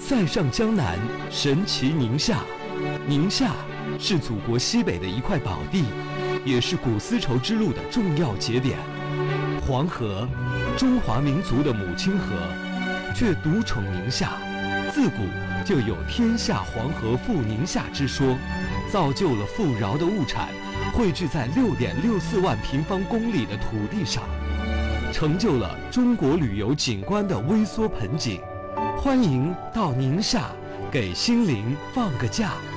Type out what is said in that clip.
塞上江南，神奇宁夏。宁夏是祖国西北的一块宝地，也是古丝绸之路的重要节点。黄河，中华民族的母亲河，却独宠宁夏，自古就有天下黄河赴宁夏之说，造就了富饶的物产汇聚在6.64万平方公里的土地上，成就了中国旅游景观的微缩盆景。欢迎到宁夏，给心灵放个假。